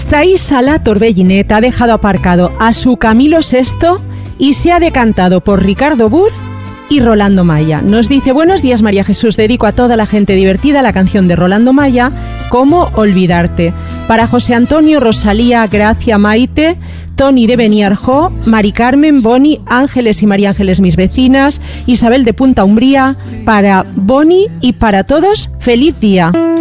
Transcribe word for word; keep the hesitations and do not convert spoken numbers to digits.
Nuestra Isa la Torbellinet ha dejado aparcado a su Camilo sexto y se ha decantado por Ricardo Burr y Rolando Maya. Nos dice: buenos días, María Jesús, dedico a toda la gente divertida la canción de Rolando Maya, ¿Cómo olvidarte? Para José Antonio, Rosalía, Gracia, Maite, Tony de Beniarjó, Mari Carmen, Boni, Ángeles y María Ángeles, mis vecinas, Isabel de Punta Umbría, para Boni y para todos, feliz día.